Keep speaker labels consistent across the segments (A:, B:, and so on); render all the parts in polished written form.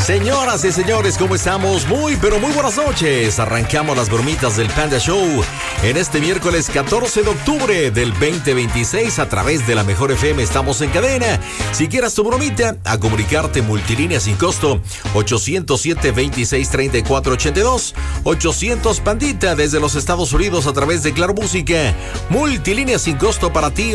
A: Señoras y señores, ¿cómo estamos? Muy, pero muy buenas noches. Arrancamos las bromitas del Panda Show en este miércoles 14 de octubre del 2026 a través de la Mejor FM. Estamos en cadena. Si quieras tu bromita, a comunicarte multilínea sin costo 807-2634-82, 800 Pandita desde los Estados Unidos a través de Claro Música. Multilínea sin costo para ti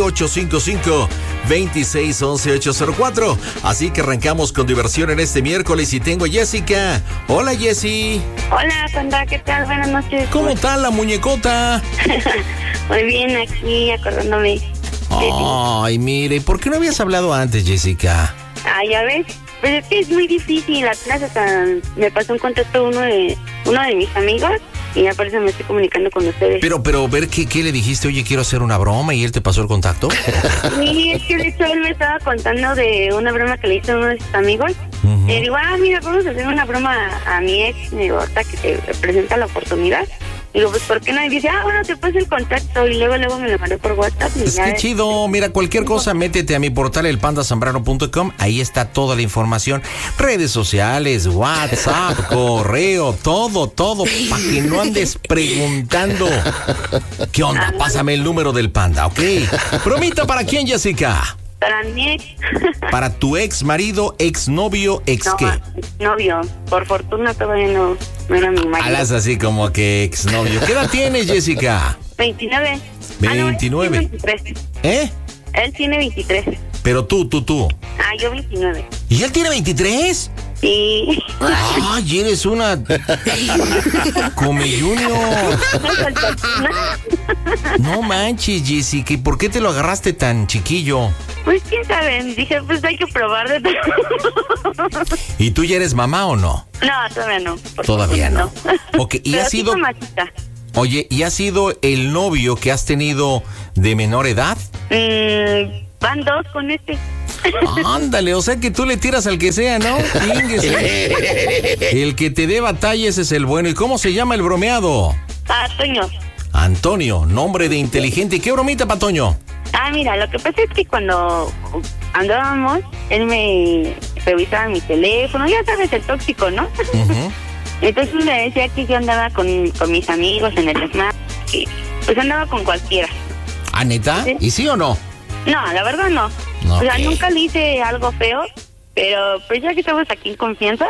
A: 855-2611-804. Así que arrancamos con diversión en este miércoles y tengo a Jessica. Hola, Jessy.
B: Hola, Panda, ¿qué tal? Buenas noches.
A: ¿Cómo está la muñecota?
B: Muy bien, aquí acordándome.
A: Ay, mire, ¿por qué no habías hablado antes, Jessica?
B: Ah, ya ves. Pues es que es muy difícil. Apenas hasta me pasó un contacto uno de mis amigos y ya por eso me estoy comunicando con ustedes.
A: Pero, ver, ¿qué le dijiste? Oye, quiero hacer una broma y él te pasó el contacto.
B: Sí, es que de hecho él me estaba contando de una broma que le hizo a uno de sus amigos. Le digo, mira, vamos a hacer una broma a mi ex, me digo, ahorita que te presenta la oportunidad. Digo, pues, ¿por qué no? Y dice, bueno, te paso el contacto. Y luego me lo mandó por WhatsApp. Y
A: es que chido. Mira, cualquier cosa, métete a mi portal, elpandasambrano.com. Ahí está toda la información. Redes sociales, WhatsApp, correo, todo. Para que no andes preguntando. ¿Qué onda? Pásame el número del Panda, ¿ok? Bromita, ¿para quién, Jessica?
B: Para mi ex.
A: ¿Para tu ex marido, ex novio, ex
B: no,
A: qué?
B: Novio. Por fortuna todavía no era mi marido.
A: Hablas así como que ex novio. ¿Qué edad tienes, Jessica?
B: 29.
A: 29.
B: Él tiene 23.
A: ¿Eh?
B: Él tiene 23.
A: Pero tú.
B: Yo 29.
A: ¿Y él tiene 23?
B: Sí.
A: Ay, eres una Come Junior. No manches, Jessica, ¿y por qué te lo agarraste tan chiquillo?
B: Pues quién sabe, dije, pues hay que probar de todo.
A: ¿Y tú ya eres mamá o no?
B: No, todavía no.
A: Todavía no. Ok, ¿y
B: pero
A: has sido? Oye, ¿y has sido el novio que has tenido de menor edad?
B: Van 2 con este.
A: Ándale, o sea que tú le tiras al que sea, ¿no? El que te dé batalla, ese es el bueno. ¿Y cómo se llama el bromeado?
B: Toño.
A: Antonio, nombre de inteligente. ¿Qué bromita para Toño?
B: Mira, lo que pasa es que cuando andábamos, él me revisaba mi teléfono, ya sabes, el tóxico, ¿no? Uh-huh. Entonces me decía que yo andaba con mis amigos en el Smash, que pues andaba con cualquiera.
A: ¿Ah, neta?
B: ¿Sí?
A: ¿Y sí o no?
B: No, la verdad no. Okay. O sea, nunca le hice algo feo, pero pues ya que estamos aquí en confianza,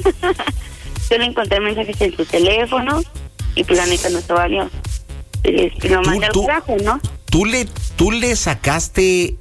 B: yo le encontré mensajes en tu teléfono y pues la neta no se valió. Lo mandé al carajo, ¿no?
A: ¿Tú le sacaste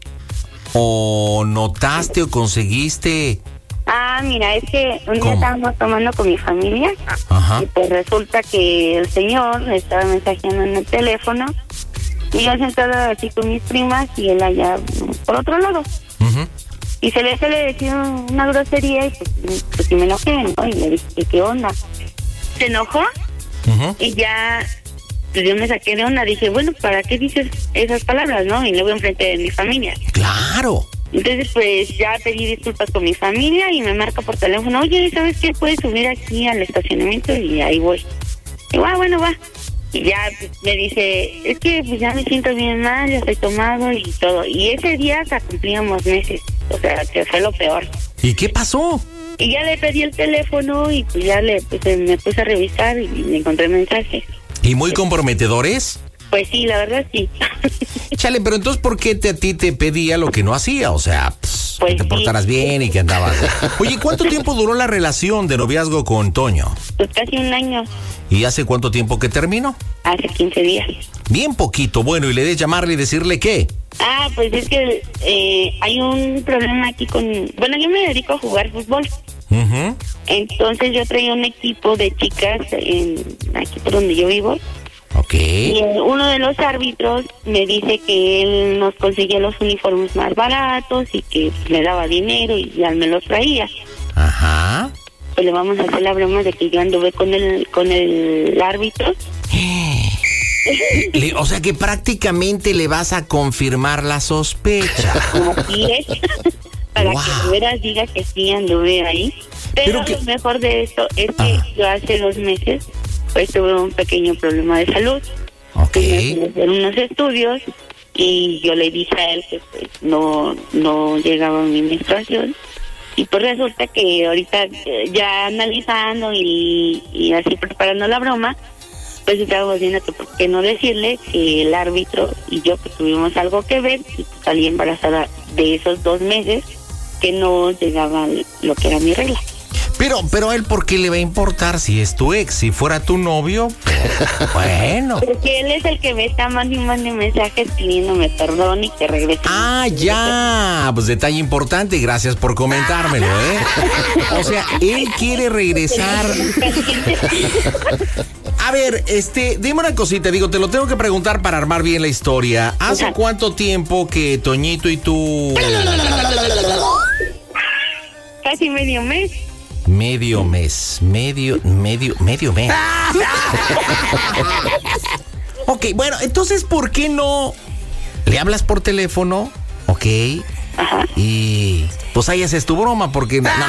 A: o notaste o conseguiste?
B: Mira, es que un día estábamos tomando con mi familia. Ajá. Y pues resulta que el señor me estaba mensajeando en el teléfono y yo sentada así con mis primas y él allá por otro lado. Uh-huh. Y se le decía una grosería y pues sí me enojé, ¿no? Y le dije, ¿qué onda? Se enojó. Uh-huh. Y ya pues yo me saqué de onda, dije, bueno, ¿para qué dices esas palabras, no? Y luego enfrente de mi familia.
A: ¡Claro!
B: Entonces, pues, ya pedí disculpas con mi familia y me marca por teléfono, oye, ¿sabes qué? Puedes subir aquí al estacionamiento y ahí voy. Y bueno, va. Y ya pues, me dice, es que pues ya me siento bien mal, ya estoy tomado y todo. Y ese día hasta cumplíamos meses, o sea, que fue lo peor.
A: ¿Y qué pasó?
B: Y ya le pedí el teléfono y pues ya me puse a revisar y me encontré mensajes.
A: ¿Y muy comprometedores?
B: Pues sí, la verdad sí.
A: Chale, pero entonces, ¿por qué a ti te pedía lo que no hacía? O sea, pues que te portaras bien y que andabas. Oye, ¿cuánto tiempo duró la relación de noviazgo con Toño?
B: Pues casi un año.
A: ¿Y hace cuánto tiempo que terminó?
B: Hace 15 días.
A: Bien poquito. Bueno, ¿y le debes llamarle y decirle qué?
B: Pues es que hay un problema aquí con... Bueno, yo me dedico a jugar fútbol. Uh-huh. Entonces yo traía un equipo de chicas aquí por donde yo vivo.
A: Okay.
B: Y uno de los árbitros me dice que él nos conseguía los uniformes más baratos y que me daba dinero y ya me los traía.
A: Ajá.
B: Pues le vamos a hacer la broma de que yo anduve con el árbitro.
A: O sea que prácticamente le vas a confirmar la sospecha.
B: Así es. Para que de veras diga que sí anduve ahí. Pero lo mejor de esto es que yo hace 2 meses pues tuve un pequeño problema de salud.
A: Okay.
B: Tuve que hacer unos estudios y yo le dije a él que pues no llegaba mi menstruación Y pues resulta que ahorita ya analizando y así preparando la broma, pues estábamos viendo que por qué no decirle que el árbitro y yo pues tuvimos algo que ver y pues, salí embarazada de esos 2 meses que no llegaba lo que era mi regla.
A: Pero a él, ¿por qué le va a importar si es tu ex? Si fuera tu novio, bueno.
B: Porque él es el que me está mandando mensajes pidiéndome perdón y que regrese.
A: Ah, ya. Pues detalle importante, gracias por comentármelo, ¿eh? O sea, él quiere regresar. A ver, dime una cosita, digo, te lo tengo que preguntar para armar bien la historia. ¿Hace cuánto tiempo que Toñito y tú...
B: Casi medio mes.
A: Medio mes. Ok, bueno, entonces, ¿por qué no le hablas por teléfono? Ok.
B: Ajá.
A: Y pues ahí haces tu broma, porque no.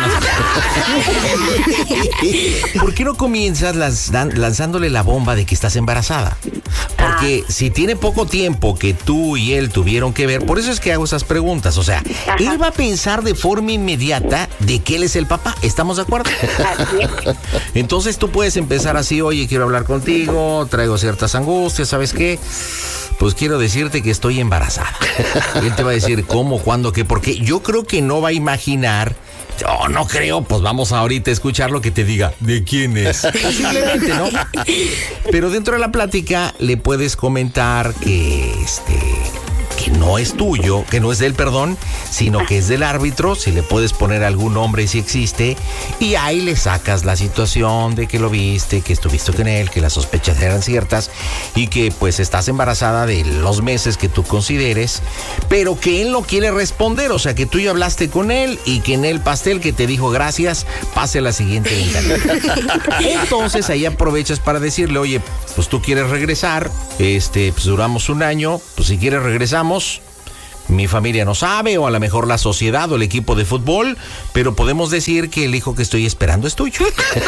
A: ¿Por qué no comienzas lanzándole la bomba de que estás embarazada? Porque si tiene poco tiempo que tú y él tuvieron que ver, por eso es que hago esas preguntas. O sea, él va a pensar de forma inmediata de que él es el papá. ¿Estamos de acuerdo? Entonces tú puedes empezar así: oye, quiero hablar contigo, traigo ciertas angustias, ¿sabes qué? Pues quiero decirte que estoy embarazada. Y él te va a decir cómo, cuándo, qué, por qué. Yo creo que no va a imaginar. Yo no creo, pues vamos ahorita a escuchar lo que te diga. ¿De quién es? Simplemente, ¿no? Pero dentro de la plática le puedes comentar que que no es tuyo, que no es de él, perdón, sino que es del árbitro. Si le puedes poner algún nombre, si existe, y ahí le sacas la situación de que lo viste, que estuviste con él, que las sospechas eran ciertas y que pues estás embarazada de los meses que tú consideres, pero que él no quiere responder. O sea, que tú ya hablaste con él y que en el pastel que te dijo gracias, pase a la siguiente ventana. Entonces ahí aprovechas para decirle: oye, pues tú quieres regresar, pues duramos 1 año, pues si quieres regresamos. Mi familia no sabe, o a lo mejor la sociedad o el equipo de fútbol, pero podemos decir que el hijo que estoy esperando es tuyo.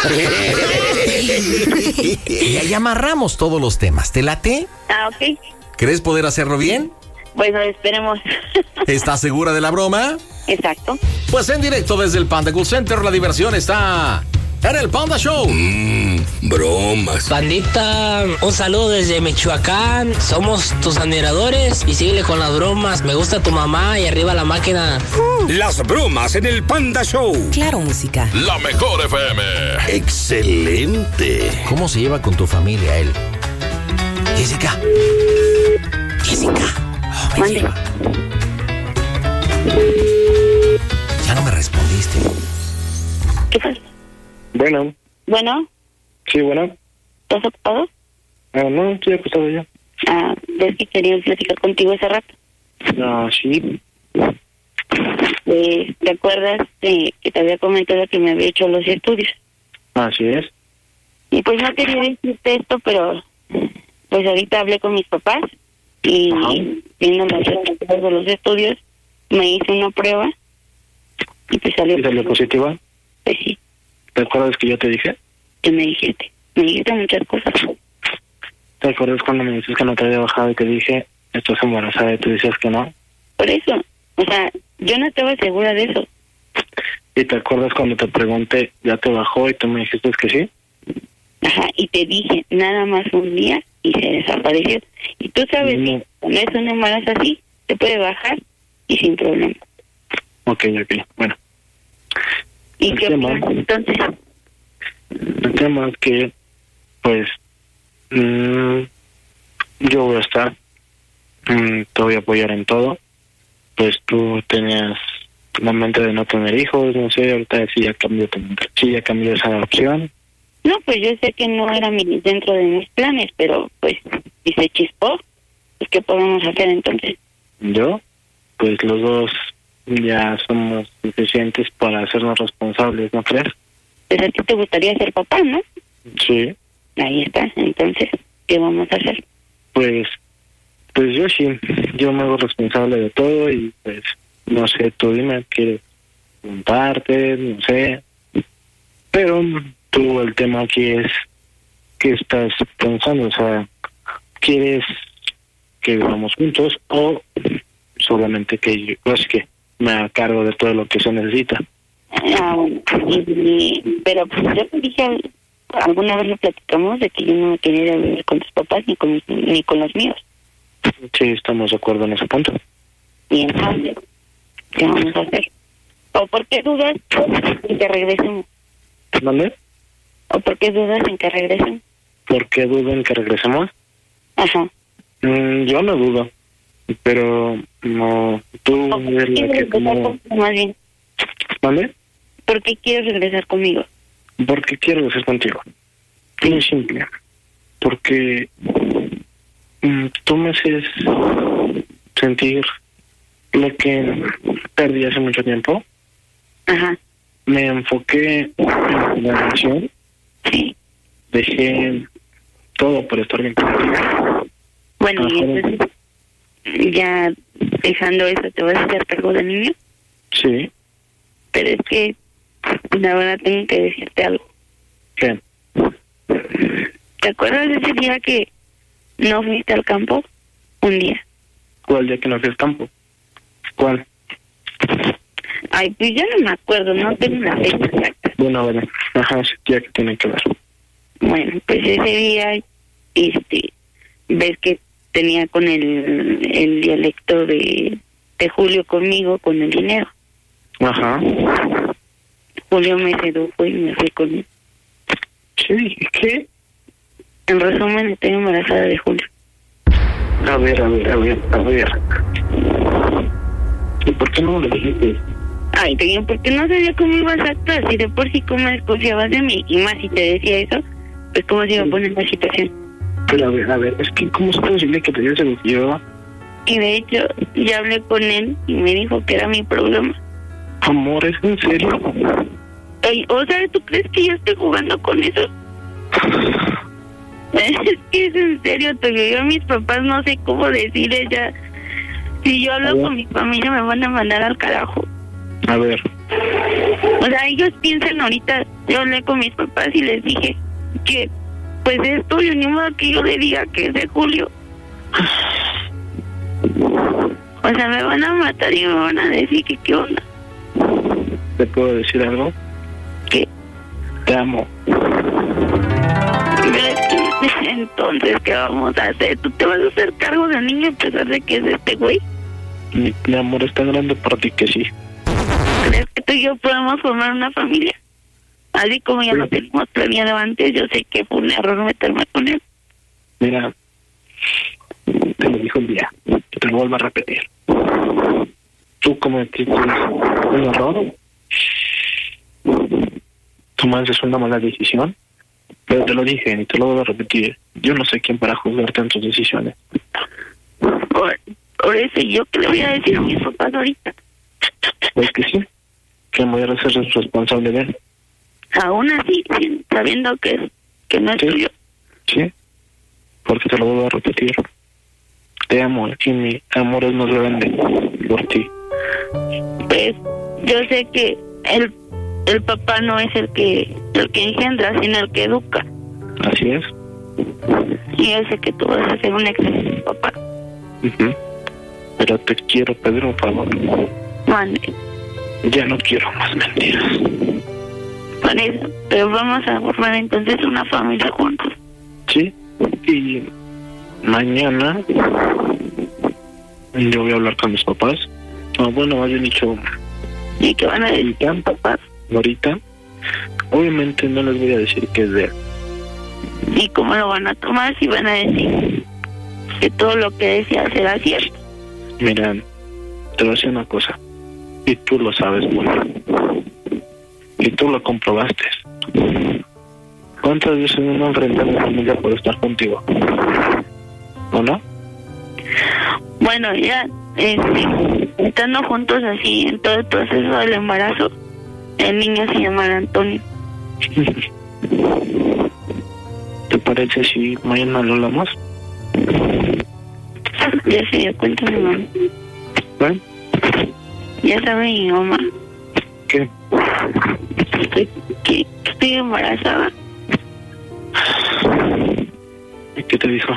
A: Y ahí amarramos todos los temas. ¿Te late?
B: Ok.
A: ¿Crees poder hacerlo bien?
B: Bueno, esperemos.
A: ¿Estás segura de la broma?
B: Exacto.
A: Pues en directo desde el Panda Cool Center, la diversión está en el Panda Show.
C: Bromas.
D: Pandita, un saludo desde Michoacán. Somos tus admiradores y síguele con las bromas. Me gusta tu mamá y arriba la máquina.
C: Las bromas en el Panda Show.
E: Claro, música.
F: La mejor FM.
C: Excelente.
A: ¿Cómo se lleva con tu familia él? Jessica.
B: Mande.
A: Ya no me respondiste.
B: ¿Qué pasa?
G: Bueno.
B: Bueno,
G: Sí, bueno.
B: ¿estás ocupado?
G: No, estoy acostado ya.
B: Ves que quería platicar contigo hace rato.
G: Sí.
B: ¿Te acuerdas que te había comentado que me había hecho los estudios?
G: Así es.
B: Y pues no quería decirte esto, pero pues ahorita hablé con mis papás y viendo los resultados de los estudios, me hice una prueba y pues salió.
G: ¿Y salió positiva?
B: Pues sí.
G: ¿Te acuerdas que yo te dije?
B: ¿Qué me dijiste? Me dijiste muchas cosas.
G: ¿Te acuerdas cuando me dices que no te había bajado y te dije, estás embarazada, y tú dices que no?
B: Por eso, o sea, yo no estaba segura de eso.
G: ¿Y te acuerdas cuando te pregunté, ya te bajó y tú me dijiste que sí?
B: Ajá, y te dije nada más un día y se desapareció. Y tú sabes que cuando es un embarazo así, te puede bajar y sin problema.
G: Ok, bueno.
B: ¿Y qué opinas entonces?
G: El tema es que, pues, yo voy a estar, te voy a apoyar en todo. Pues tú tenías la mente de no tener hijos, no sé, ahorita sí ya cambió esa opción.
B: No, pues yo sé que no era dentro de mis planes, pero pues si se chispó, pues ¿qué podemos hacer entonces?
G: Pues los dos ya somos suficientes para hacernos responsables, ¿no crees?
B: Pues a ti te gustaría ser papá, ¿no?
G: Sí.
B: Ahí está, entonces, ¿qué vamos a hacer?
G: Pues yo sí, yo me hago responsable de todo y pues, no sé, tú dime, ¿quieres preguntarte? No sé. Pero tú, el tema aquí es, ¿qué estás pensando? O sea, ¿quieres que vivamos juntos o solamente que yo, pues que me haga cargo de todo lo que se necesita?
B: Bueno, pero pues yo te dije, alguna vez lo platicamos de que yo no me quería ir a vivir con tus papás ni con los míos.
G: Sí, estamos de acuerdo en ese punto.
B: Y entonces, ¿qué vamos a hacer? ¿O por qué dudas en que regresemos?
G: ¿Dónde?
B: ¿O por qué dudas en que regresen?
G: ¿Por qué dudo en que regresemos?
B: Ajá.
G: Yo no dudo, pero no, tú eres la que como...
B: Más bien.
G: ¿Dónde?
B: ¿Por qué quieres regresar conmigo?
G: Porque quiero regresar contigo. Muy simple. Porque tú me haces sentir lo que perdí hace mucho tiempo.
B: Ajá.
G: Me enfoqué en la relación.
B: Sí.
G: Dejé todo por estar bien contigo.
B: Bueno, y entonces, ya dejando eso, ¿te vas a hacer cargo del niño?
G: Sí.
B: Pero es que, la verdad, tengo que decirte algo.
G: ¿Qué?
B: ¿Te acuerdas de ese día que no fuiste al campo? Un día.
G: ¿Cuál día que no fui al campo? ¿Cuál?
B: Ay, pues ya no me acuerdo, no tengo una fecha exacta.
G: Bueno, ajá, ese día que tiene que ver.
B: Bueno, pues ese día, ves que tenía con el dialecto de Julio conmigo, con el dinero.
G: Ajá.
B: Julio me sedujo y me fui con él.
G: Sí, ¿qué?
B: En resumen, estoy embarazada de Julio.
G: A ver. ¿Y por qué no me lo dijiste?
B: Ay, Toño, porque no sabía cómo ibas a actuar. Si de por sí cómo desconfiabas de mí, y más si te decía eso, pues cómo se iba a poner la situación.
G: Pero a ver, es que ¿cómo es posible que te haya seducido?
B: Y de hecho, ya hablé con él y me dijo que era mi problema.
G: Amor, ¿es en serio?
B: Ay, o sea, ¿tú crees que yo estoy jugando con eso? Es que es en serio, Toño. Yo a mis papás no sé cómo decirles ya. Si yo hablo con mi familia me van a mandar al carajo.
G: A ver.
B: O sea, ellos piensan ahorita, yo hablé con mis papás y les dije que pues es tuyo, ni modo que yo le diga que es de Julio. O sea, me van a matar y me van a decir que qué onda.
G: ¿Te puedo decir algo?
B: ¿Qué?
G: Te amo.
B: Entonces, ¿qué vamos a hacer? ¿Tú te vas a hacer cargo del niño a pesar de que es este güey?
G: Mi amor es tan grande para ti que sí.
B: ¿Crees que tú y yo podemos formar una familia? Así como ya lo teníamos planeado antes, yo sé que fue un error meterme con él.
G: Mira, te lo dijo un día, que te lo vuelvo a repetir. Tú cometiste un error, tomaste una mala decisión, pero te lo dije y te lo vuelvo a repetir. Yo no sé quién para juzgarte en tus decisiones.
B: Por eso, ¿yo qué le voy a decir a mis papás ahorita?
G: Pues que sí, que me voy a ser responsable de él.
B: Aún así, sabiendo que no es tuyo.
G: Sí, porque te lo vuelvo a repetir. Te amo y mi amor es más grande por ti.
B: Pues yo sé que el papá no es el que engendra, sino el que educa.
G: Así es.
B: Y yo sé que tú vas a ser un excelente papá.
G: Pero te quiero pedir un favor.
B: Mande.
G: Ya no quiero más mentiras.
B: Por eso, pero vamos a formar entonces una familia juntos.
G: Sí, y mañana yo voy a hablar con mis papás. Bueno, más bien dicho,
B: ¿y qué van a decir
G: mis papás? Ahorita, obviamente no les voy a decir que es de él.
B: ¿Y cómo lo van a tomar si van a decir que todo lo que decía será cierto?
G: Mira, te voy a decir una cosa, y tú lo sabes muy bien, y tú lo comprobaste. ¿Cuántas veces no enfrenté a mi familia por estar contigo? ¿O no?
B: Bueno, ya estando juntos así en todo el proceso del embarazo, el niño se llamará Antonio.
G: ¿Te parece si mañana lo hablamos?
B: Ya se dio cuenta mi mamá.
G: ¿Eh?
B: Ya sabe mi mamá.
G: ¿Qué?
B: Que estoy embarazada.
G: ¿Y qué te dijo?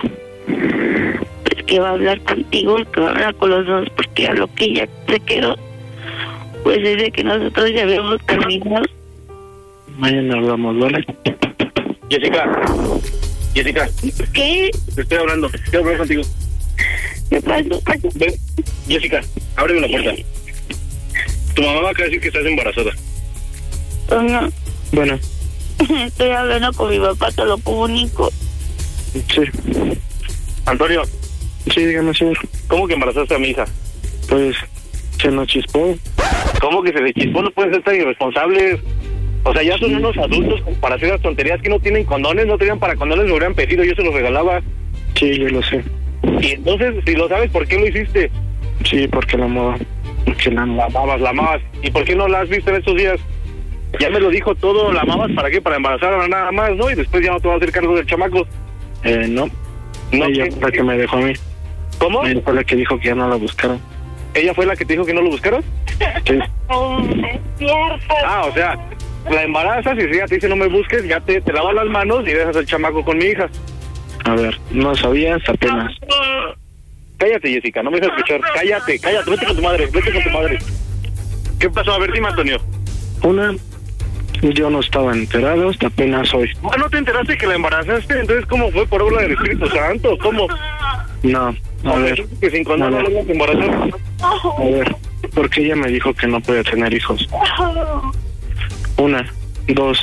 B: Pues que va a hablar contigo y que va a hablar con los dos, porque a lo que ella se quedó Pues desde que nosotros ya habíamos terminado.
G: Mañana hablamos, ¿vale?
E: Jessica.
B: ¿Qué?
E: Te estoy hablando contigo.
B: ¿Qué pasó?
E: Ven, Jessica, ábreme la puerta. Tu mamá va a decir que estás embarazada.
B: Pues no.
G: Bueno.
B: Estoy hablando con mi papá, te lo comunico.
G: Sí.
E: Antonio.
G: Sí, dígame, señor.
E: ¿Cómo que embarazaste a mi hija?
G: Pues, se nos chispó.
E: ¿Cómo que se le chispó? No pueden ser tan irresponsables. O sea, ya son unos adultos para hacer las tonterías que no tienen condones, no tenían para condones, me hubieran pedido, yo se los regalaba.
G: Sí, yo lo sé.
E: Y entonces, si lo sabes, ¿por qué lo hiciste?
G: Sí, porque la amaba. Porque la
E: amabas. ¿Y por qué no la has visto en estos días? Ya me lo dijo todo, la amabas, ¿para qué? Para embarazarla nada más, ¿no? Y después ya no te vas a hacer cargo del chamaco.
G: No.
E: No,
G: ella fue la que me dejó a mí.
E: ¿Cómo?
G: Ella fue la que dijo que ya no la buscaron.
E: ¿Ella fue la que te dijo que no lo buscaras?
G: Sí.
B: Es cierto.
E: Ah, o sea, la embarazas y si ella te dice no me busques, ya te lavas las manos y dejas al chamaco con mi hija.
G: A ver, no sabías apenas.
E: Cállate, Jessica, no me dejes escuchar. Cállate, vete con tu madre. ¿Qué pasó? A ver, dime, Antonio.
G: Una, yo no estaba enterado hasta apenas hoy.
E: Ah, ¿no te enteraste que la embarazaste? Entonces, ¿cómo fue? ¿Por obra del Espíritu Santo? ¿Cómo?
G: No, a ver.
E: Que sin condón no la embarazaste.
G: A ver, porque ella me dijo que no podía tener hijos. Una, dos.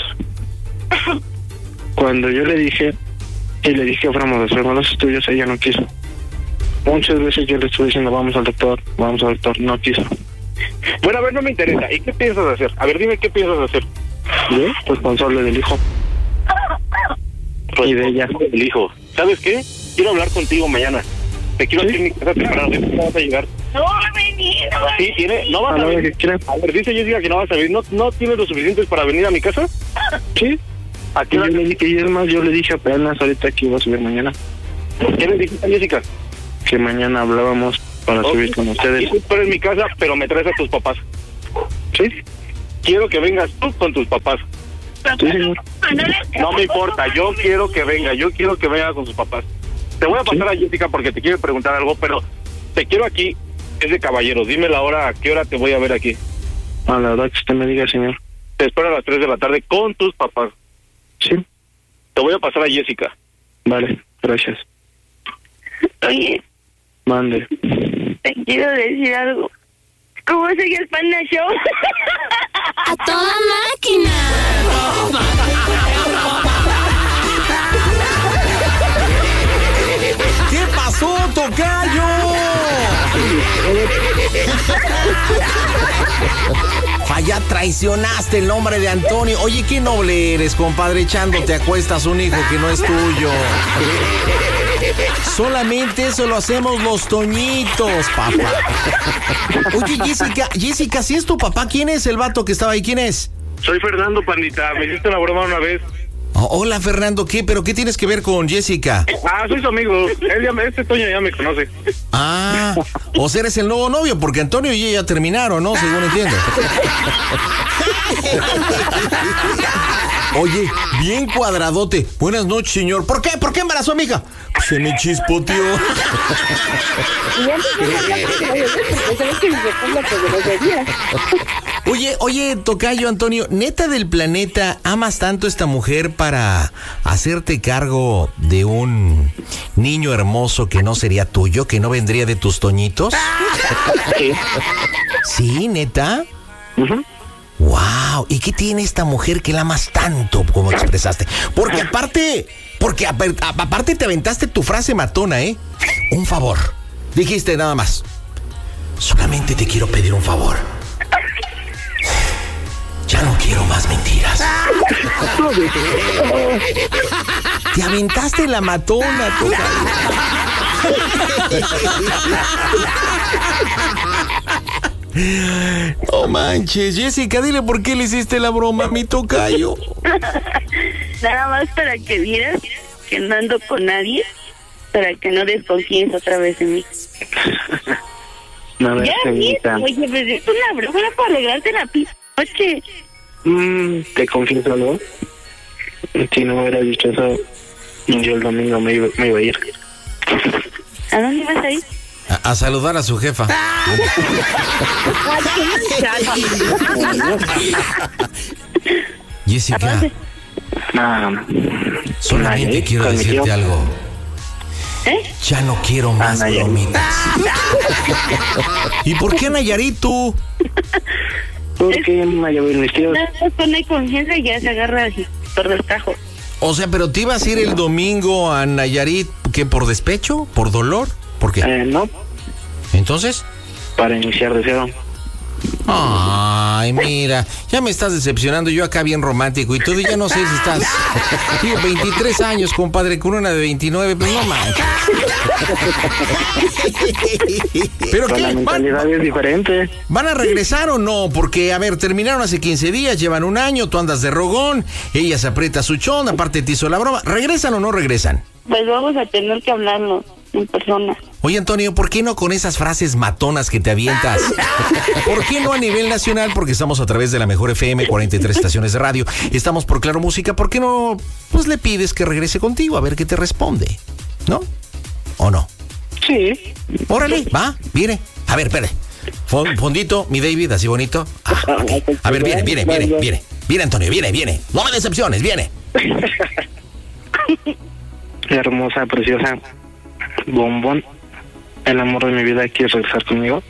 G: Cuando yo le dije que fuéramos a hacer los estudios, ella no quiso. Muchas veces yo le estuve diciendo, vamos al doctor, no quiso.
E: Bueno, a ver, no me interesa. ¿Y qué piensas hacer? A ver, dime qué piensas hacer.
G: ¿Yo? Responsable del hijo. Y de ella.
E: El hijo. ¿Sabes qué? Quiero hablar contigo mañana. Te quiero hacer en mi casa temprano. ¿No vas a llegar?
B: No va a venir.
E: Sí, tiene. ¿No vas a venir? A ver, dice Jessica que no vas a venir. ¿No tienes lo suficiente para venir a mi casa?
G: Sí.
E: ¿A qué hora?
G: Y es más, yo le dije apenas ahorita que iba a subir mañana.
E: ¿Qué le dijiste a Jessica?
G: Que mañana hablábamos para subir con ustedes.
E: Tú eres en mi casa, pero me traes a tus papás.
G: ¿Sí?
E: Quiero que vengas tú con tus papás.
G: Sí, señor.
E: No me importa, yo quiero que venga con sus papás. Te voy a pasar a Jessica porque te quiero preguntar algo, pero te quiero aquí, es de caballeros. Dime la hora, ¿a qué hora te voy a ver aquí?
G: A la hora que usted me diga, señor.
E: Te espero a las 3 de la tarde con tus papás.
G: Sí.
E: Te voy a pasar a Jessica.
G: Vale, gracias.
B: Oye.
G: Mande.
B: Te quiero decir algo. ¿Cómo sigue el Panda Show?
F: ¡A toda máquina!
A: ¿Qué pasó, tocayo? Ya traicionaste el nombre de Antonio. Oye, qué noble eres, compadre, echándote a cuestas un hijo que no es tuyo. Solamente eso lo hacemos los Toñitos, papá. Oye, Jessica, si es tu papá, ¿quién es el vato que estaba ahí? ¿Quién es?
E: Soy Fernando, pandita. Me hiciste una broma una vez.
A: Oh, hola, Fernando, ¿qué? ¿Pero qué tienes que ver con Jessica?
E: Soy su amigo. Este Toño ya me conoce.
A: O sea, eres el nuevo novio, porque Antonio y ella terminaron, ¿no? Según entiendo. Oye, bien cuadradote. Buenas noches, señor. ¿Por qué? ¿Por qué embarazó a mi hija? Se me chispoteó. Oye, tocayo Antonio, ¿neta del planeta amas tanto a esta mujer para hacerte cargo de un niño hermoso que no sería tuyo, que no vendría de tus Toñitos?
G: Sí.
A: ¿Sí, neta?
G: Uh-huh.
A: Wow, ¿y qué tiene esta mujer que la amas tanto, como expresaste? Porque aparte te aventaste tu frase matona, ¿eh? Un favor. Dijiste nada más. Solamente te quiero pedir un favor. Ya no quiero más mentiras. Te aventaste la matona, no manches, Jessica, dile por qué le hiciste la broma a mi tocayo.
B: Nada más para que vieras que no ando con nadie, para que no desconfíes otra vez en mí.
G: No,
B: ya bien, oye, pues es una broma para alegrarte la noche.
G: ¿Te confieso algo? Si no me hubiera dicho eso, yo el domingo me iba a ir.
B: ¿A dónde vas a ir?
A: A saludar a su jefa. Jessica, solamente quiero decirte algo. Ya no quiero más bromitas. ¿Y por qué Nayarit tú?
G: Porque Nayarit, mis tíos.
B: No hay confianza y ya se agarra así por descajo.
A: O sea, pero te ibas a ir el domingo a Nayarit, ¿qué? ¿Por despecho? ¿Por dolor? ¿Por qué?
G: No.
A: ¿Entonces?
G: Para iniciar de cero.
A: Ay, mira, ya me estás decepcionando. Yo acá bien romántico y todo, y ya no sé si estás. Digo, 23 años, compadre, con una de 29, pues no manches. ¿Pero
G: qué? La mentalidad es diferente.
A: ¿Van a regresar o no? Porque, a ver, terminaron hace 15 días, llevan un año, tú andas de rogón, ella se aprieta su chón, aparte te hizo la broma. ¿Regresan o no regresan?
B: Pues vamos a tener que hablarlo en persona.
A: Oye, Antonio, ¿por qué no con esas frases matonas que te avientas? ¿Por qué no a nivel nacional? Porque estamos a través de la Mejor FM, 43 estaciones de radio. Estamos por Claro Música. ¿Por qué no, pues, le pides que regrese contigo a ver qué te responde? ¿No? ¿O no?
G: Sí.
A: Órale, va, viene. A ver, espere. Fondito, mi David, así bonito. Okay. A ver, viene. Viene, Antonio, viene. No me decepciones, viene.
G: Hermosa, preciosa. Bombón. El amor de mi vida, ¿quieres regresar conmigo?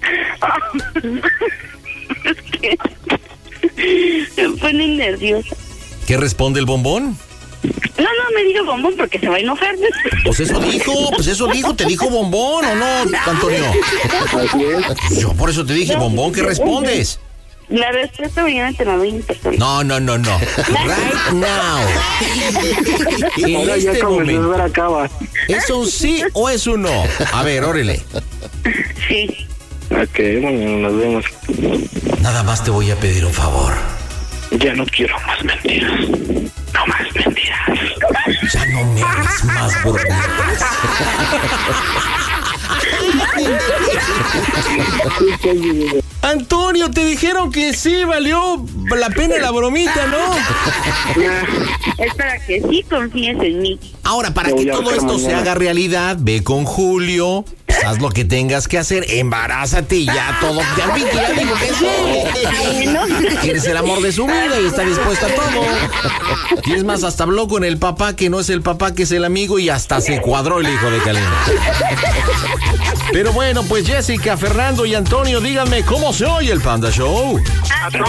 B: Es que me pone nerviosa.
A: ¿Qué responde el bombón?
B: No me diga bombón porque se va a enojar.
A: Pues eso dijo, ¿te dijo bombón o no, Antonio?
G: Así es.
A: Yo por eso te dije, bombón, ¿qué respondes?
B: La respuesta mañana te la doy en persona.
A: No. Right now. En este momento. ¿Es un sí o es un no? A ver, órale.
B: Sí.
G: Ok, bueno, nos vemos.
A: Nada más te voy a pedir un favor.
G: Ya no quiero más mentiras. No más mentiras.
A: Ya no me hagas más bromitas. Antonio, te dijeron que sí valió la pena la bromita, ¿no?
B: Es para que sí confíes en mí.
A: Ahora, para que todo esto se haga realidad, ve con Julio, haz lo que tengas que hacer, embarázate y ya todo. Ya digo que sí. Eres el amor de su vida y está dispuesta a todo. Y es más, hasta habló con el papá que no es el papá, que es el amigo, y hasta se cuadró el hijo de Calena. Pero bueno, pues Jessica, Fernando y Antonio, díganme cómo se oye el Panda Show.